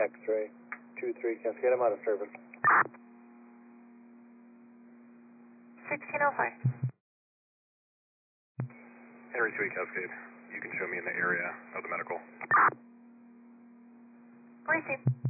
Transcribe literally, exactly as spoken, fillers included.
X-ray. two three Cascade, I'm out of service. sixteen oh five. Henry three Cascade, you can show me in the area of the medical. Receive.